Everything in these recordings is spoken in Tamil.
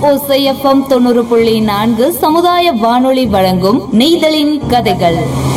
ஓசை எஃப்எம் 90.4 சமுதாய வானொலி வழங்கும் நெய்தலின் கதைகள்.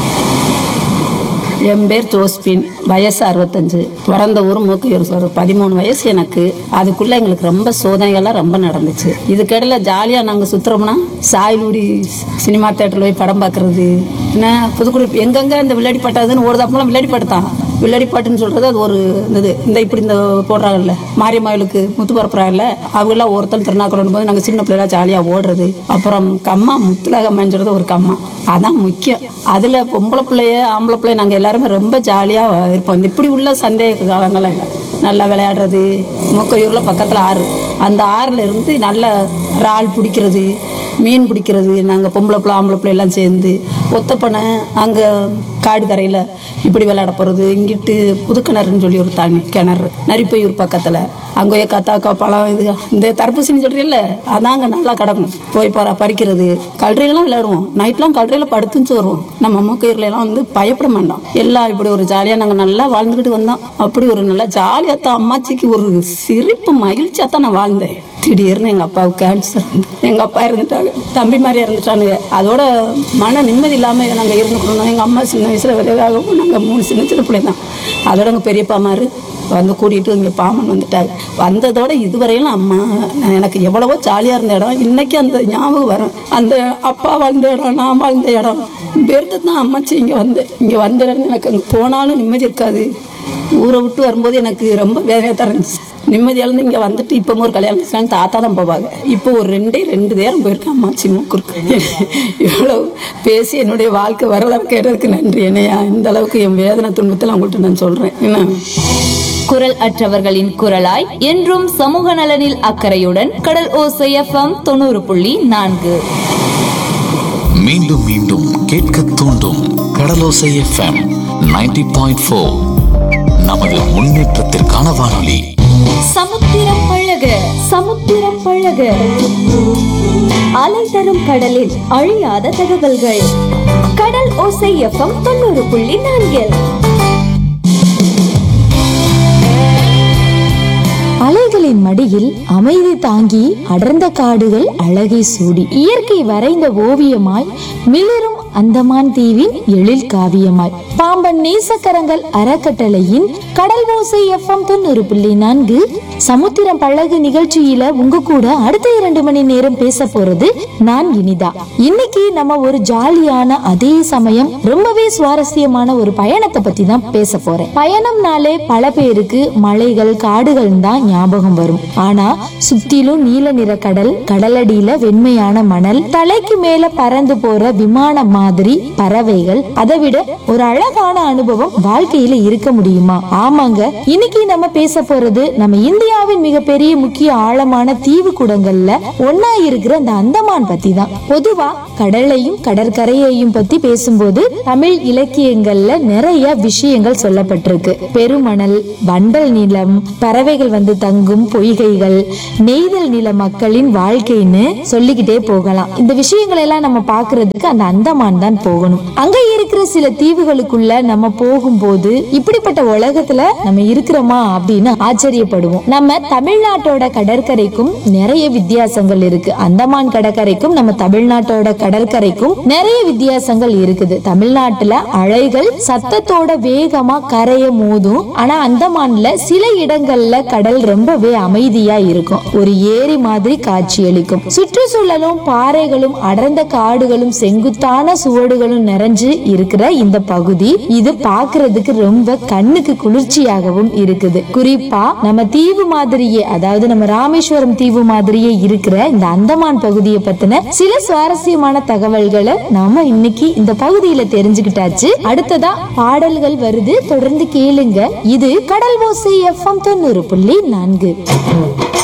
என் பேர் ஜோஸ்பின், வயசு 65. பிறந்த ஊர் மூக்கையூர் சார். 13 வயசு எனக்கு. அதுக்குள்ள எங்களுக்கு ரொம்ப சோதனைகள்லாம் ரொம்ப நடந்துச்சு. இதுக்கிடையில ஜாலியா நாங்க சுத்துறோம்னா சாயலூடி சினிமா தேட்டர்ல போய் படம் பாக்குறது, என்ன புதுக்குடி எங்கெங்க இந்த விளையாடி பாட்டாதுன்னு ஓடுதாப்பெல்லாம் விளையாடி பாட்டுதான். விளையாடி பாட்டுன்னு சொல்றது அது ஒரு இந்த இப்படி இந்த போடுறாங்கல்ல மாரியம்மாளுக்கு முத்து பரப்புறாங்கல்ல, அவங்கெல்லாம் ஒருத்தர் திருநாக்கணும் போது நாங்கள் சின்ன பிள்ளைலாம் ஜாலியாக ஓடுறது. அப்புறம் கம்மா முத்துலகம்மான்னு சொல்றது ஒரு கம்மா, அதான் முக்கியம். அதில் பொம்பளை பிள்ளைய ஆம்பளை பிள்ளைய நாங்கள் எல்லாருமே ரொம்ப ஜாலியாக இருப்போம். இப்படி உள்ள சந்தேக காலங்கள்லாம் இல்லை. நல்லா விளையாடுறது. மூக்கையூரில் பக்கத்தில் ஆறு, அந்த ஆறில் இருந்து நல்ல இறால் பிடிக்கிறது, மீன் பிடிக்கிறது. நாங்கள் பொம்பளை பிள்ளை ஆம்பளை பிள்ளை எல்லாம் சேர்ந்து ஒத்தப்பனை அங்கே காடு கரையில் இப்படி விளையாட போகிறது. இங்கிட்டு புதுக்கிணறுன்னு சொல்லி ஒரு தண்ணி கிணறு நரிப்பையூர் பக்கத்தில், அங்கே கத்தாக்கா பழம் இது இந்த தர்பூசணின்னு சொல்கிறீல்ல, அதாங்க நல்லா கிடக்கும். போய் பறிக்கிறது. கல்றையெல்லாம் விளையாடுவோம். நைட்லாம் கல்றையில் படுத்துச்சு வருவோம். நம்ம மூக்கையூர்லாம் வந்து பயப்பட மாட்டோம். எல்லாம் இப்படி ஒரு ஜாலியாக நாங்கள் நல்லா வாழ்ந்துக்கிட்டு வந்தோம். அப்படி ஒரு நல்லா ஜாலியாக தான் அம்மாச்சிக்கு ஒரு சிரிப்பு மகிழ்ச்சியாக தான் நான் வாழ்ந்தேன். திடீர்னு எங்கள் அப்பாவுக்கு கேன்சர். எங்கள் அப்பா இறந்துட்டாங்க, தம்பி மாதிரி இறந்துட்டானுங்க. அதோட மன நிம்மதி இல்லாமல் நாங்கள் இருந்துக்கணும். எங்கள் அம்மா சின்ன வயசில் விளையாகவும் நாங்கள் 3 சின்ன பிள்ளை தான். அதோட எங்கள் பெரியப்பா மாதிரி வந்து கூட்டிகிட்டு இங்கே பாமன் வந்துட்டாங்க. வந்ததோட இதுவரையிலும் அம்மா எனக்கு எவ்வளவோ ஜாலியாக இருந்த இடம் இன்னைக்கு அந்த ஞாபகம் வரும். அந்த அப்பா வாழ்ந்த இடம், நான் வாழ்ந்த இடம் பேர்த்து தான் அம்மாச்சி. இங்கே வந்த இடம் எனக்கு அங்கே போனாலும் நிம்மதி இருக்காது. ஊரை விட்டு வரும்போது எனக்கு ரொம்ப வேதனையாக தான் இருந்துச்சு. நிம்மதியாலேருந்து இங்கே வந்துட்டு இப்போ ஒரு கல்யாணம் தாத்தா தான் போவாங்க. இப்போ ஒரு 2 நேரம் போயிருக்கேன் அம்மாச்சி மூக்குருக்கு. இவ்வளோ பேசி என்னுடைய வாழ்க்கை வரலாறு கேட்டதுக்கு நன்றி. என்னையா இந்த அளவுக்கு என் வேதனை துன்பத்தில் அவங்கள்ட்ட நான் சொல்கிறேன். என்ன குரல் அற்றவர்களின் குரலாய் என்றும் சமூக நலனில் அக்கறையுடன் கடல் ஓசை எஃப்எம் 90.4. மீண்டும் மீண்டும் கேட்க தூண்டும் கடலோசை எஃப்எம் 90.4. நமது முன்னேற்றத்திற்கான வானொலி. சமுத்திரம் பழக சமுத்திரம் பழக, அலை தரும் கடலில் அழியாத தகவல்கள். கடல் ஓசை எஃப்எம் 90.4. அலைகளின் மடியில் அமைதி தாங்கி அடர்ந்த காடுகள் அழகை சூடி இயற்கை வரைந்த ஓவியமாய் மிளிரும் அந்தமான் தீவின் எழில் காவியமாய் பாம்பன் நேசக்கரங்கள் அறக்கட்டளையின் கடல் ஓசை எஃப்எம் 90.4 சமுத்திரம் பழகு நிகழ்ச்சியில உங்க கூட அடுத்த 2 மணி நேரம் பேச போறது நான் இனிதா. இன்னைக்கு நம்ம ஒரு ஜாலியான அதே சமயம் ரொம்பவே சுவாரஸ்யமான ஒரு பயணத்தை பத்தி தான் பேச போறேன். பயணம்னாலே பல பேருக்கு மலைகள் காடுகள் தான் ஞாபகம் வரும். ஆனா சுத்திலும் நீல நிற கடல், கடலடியில வெண்மையான மணல், தலைக்கு மேல பறந்து போற விமானம் மாதிரி பறவைகள், அதை விட ஒரு அழகான அனுபவம் வாழ்க்கையில இருக்க முடியுமா? ஆமாங்க, இன்னைக்கு நம்ம பேச போறது நம்ம இந்தியாவின் மிகப்பெரிய முக்கிய ஆழமான தீவு கூடங்கள்ல ஒன்னா இருக்கிற அந்த அந்தமான் பத்தி தான். பொதுவா கடலையும் கடற்கரையையும் பத்தி பேசும்போது தமிழ் இலக்கியங்கள்ல நிறைய விஷயங்கள் சொல்லப்பட்டிருக்கு. பெருமணல், வண்டல் நிலம், பறவைகள் வந்து தங்கும் பொய்கைகள், நெய்தல் நில மக்களின் வாழ்க்கைன்னு சொல்லிக்கிட்டே போகலாம். இந்த விஷயங்கள் எல்லாம் நம்ம பாக்குறதுக்கு அந்த அந்தமான் தான் போகணும். அங்க இருக்கிற சில தீவுகளுக்குள்ள நம்ம போகும்போது இப்படிப்பட்ட உலகத்துல நம்ம இருக்கிறோமா அப்படின்னு ஆச்சரியப்படுவோம். நம்ம தமிழ்நாட்டோட கடற்கரைக்கும் நிறைய வித்தியாசங்கள் இருக்கு. அந்தமான் கடற்கரைக்கும் நம்ம தமிழ்நாட்டோட கடற்கரைக்கும் நிறைய வித்தியாசங்கள் இருக்குது. தமிழ்நாட்டுல அலைகள் சத்தத்தோட வேகமா கரைய மோதும். ஆனா அந்தமான்ல சில இடங்கள்ல கடல் ரொம்பவே அமைதியா இருக்கும். ஒரு ஏரி மாதிரி காட்சியளிக்கும். சுற்றுச்சூழலும் பாறைகளும் அடர்ந்த காடுகளும் செங்குத்தான சுவடுகளும் நிறைஞ்சு இருக்கிற இந்த பகுதி இது பாக்குறதுக்கு ரொம்ப கண்ணுக்கு குளிர்ச்சியாகவும் இருக்குது. குறிப்பா நம்ம தீவு மாதிரியே, அதாவது நம்ம ராமேஸ்வரம் தீவு மாதிரியே இருக்கிற இந்த அந்தமான் பகுதியை பத்தின சில சுவாரஸ்யமான தகவல்களை நாம இன்னைக்கு இந்த பகுதியில தெரிஞ்சுக்கிட்டாச்சு. அடுத்ததா பாடல்கள் வருது, தொடர்ந்து கேளுங்க. இது கடல் ஓசை எஃப்எம் 90.4.